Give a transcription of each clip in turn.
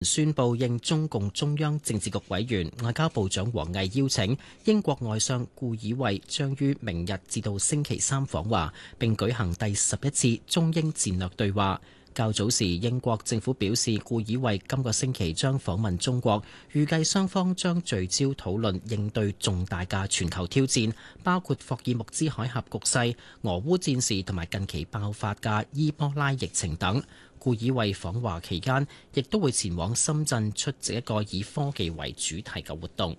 宣布應中共中央政治局委員、外交部長王毅邀請，英國外相顧以慧將於明日至到星期三訪華，並舉行第11次中英戰略對話。較早時，英國政府表示，顧以慧今個星期將訪問中國，預計雙方將聚焦討論應對重大嘅全球挑戰，包括霍爾木茲海峽局勢、俄烏戰事同埋近期爆發嘅伊波拉疫情等。顧以慧訪華期間，亦都會前往深圳出席一個以科技為主題嘅活動。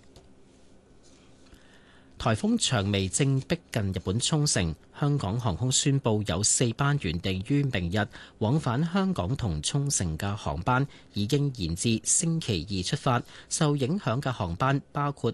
颱風長微正逼近日本沖繩，香港航空宣布有4班原定於明日往返香港同沖繩嘅航班已經延至星期二出發。受影響嘅航班包括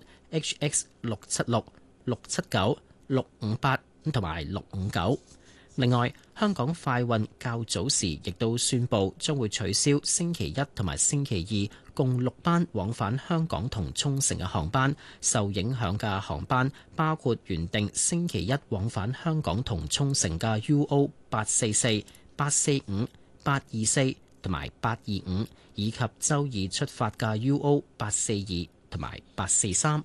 HX676、679、658同埋659。另外，香港快運較早時亦都宣布將會取消星期一同埋星期二共6班往返香港同沖繩嘅航班。受影響嘅航班包括原定星期一往返香港同沖繩嘅 UO844、845、824同埋825，以及周二出發嘅 UO842同埋843。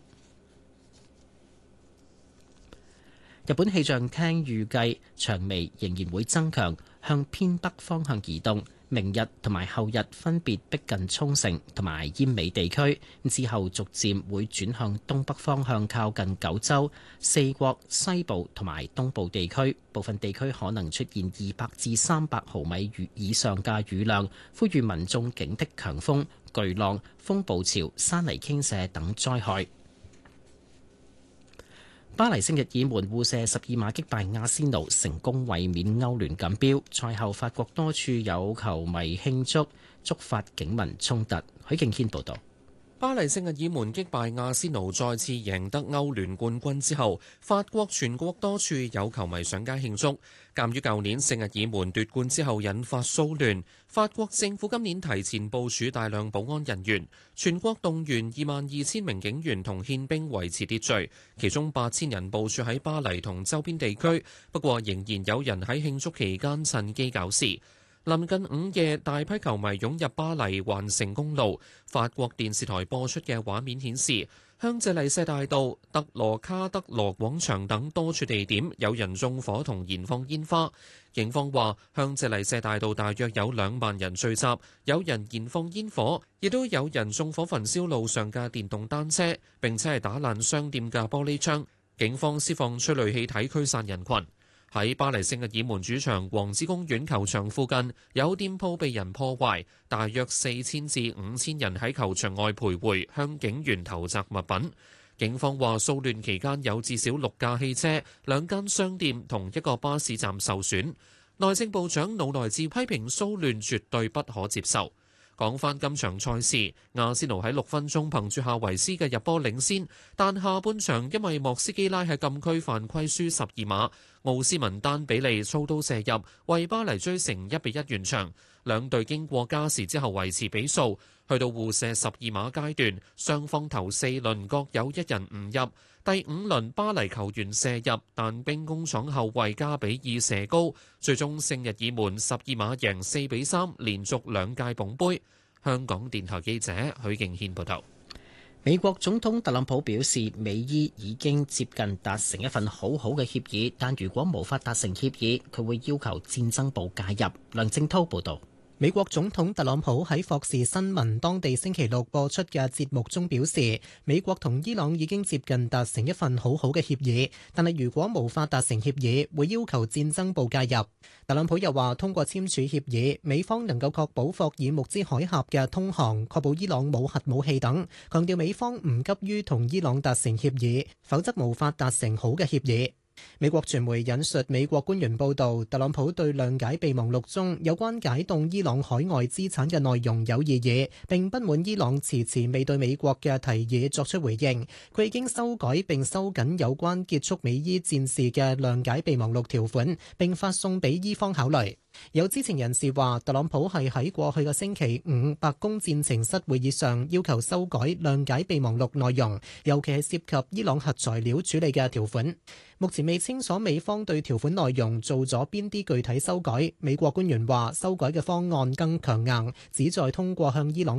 日本氣象廳預計長微仍然會增強，向偏北方向移動，明日同埋後日分別逼近沖繩同埋奄美地區，之後逐漸會轉向東北方向靠近九州、四國西部同埋東部地區，部分地區可能出現200至300毫米以上嘅雨量，呼籲民眾警惕強風、巨浪、風暴潮、山泥傾瀉等災害。巴黎聖日耳門互射12碼擊敗阿仙奴，成功衛冕歐聯錦標。賽後法國多處有球迷慶祝，觸發警民衝突。許敬軒報導。 巴黎聖日耳門擊敗阿仙奴，再次贏得歐聯冠軍之後，法國全國多處有球迷上街慶祝。鑑於舊年聖日耳門奪冠之後引發騷亂，法國政府今年提前部署大量保安人員，全國動員22,000名警員同憲兵維持秩序，其中8,000人部署喺巴黎同周邊地區。不過仍然有人喺慶祝期間趁機搞事。臨近午夜，大批球迷湧入巴黎環城公路。法國電視台播出嘅畫面顯示，香榭麗舍大道、德羅卡德羅廣場等多處地點有人縱火同燃放煙花。警方話，香榭麗舍大道大約有2萬人聚集，有人燃放煙火，亦都有人縱火焚燒路上嘅電動單車，並且係打爛商店嘅玻璃窗。警方施放催淚氣體驅散人群。喺巴黎聖日耳門主場王子公園球場附近，有店鋪被人破壞，大約4000至5000人喺球場外徘徊，向警員投擲物品。警方話，騷亂期間有至少6架汽車、2間商店同1個巴士站受損。內政部長魯內治批評騷亂絕對不可接受。講返今場賽事，阿仙奴喺6分鐘憑住夏維斯嘅入波領先，但下半場因為莫斯基拉喺禁區犯規輸12碼，奧斯文丹比利操刀射入，為巴黎追成1-1完場。兩隊經過加時之後維持比數，去到互射12碼階段，雙方頭4輪各有1人誤入。第5輪巴黎球員射入，但兵工廠後衛加比爾射高，最終聖日耳門12碼贏4-3，連續2屆捧杯。香港電台記者許敬軒報道。 美國總統特朗普表示，美伊已經接近達成一份好好嘅協議，但如果無法達成協議，佢會要求戰爭部介入。梁正濤報道。 美國總統特朗普喺霍士新聞當地星期六播出嘅節目中表示，美國同伊朗已經接近達成一份好好嘅協議，但係如果無法達成協議，會要求戰爭部介入。特朗普又話，通過簽署協議，美方能夠確保霍爾木茲海峽嘅通航，確保伊朗冇核武器等，強調美方唔急於同伊朗達成協議，否則無法達成好嘅協議。美國傳媒引述美國官員報道，特朗普對諒解備忘錄中有關解凍伊朗海外資產嘅內容有異議，並不滿伊朗遲遲未對美國嘅提議作出回應。佢已經修改並收緊有關結束美伊戰事嘅諒解備忘錄條款，並發送俾伊方考慮。 有知情人士話，特朗普係喺過去嘅星期五白宮戰情室會議上要求修改諒解備忘錄內容，尤其係涉及伊朗核材料處理嘅條款。目前未清楚美方對條款內容做咗邊啲具體修改。美國官員話，修改嘅方案更強硬，旨在通過向伊朗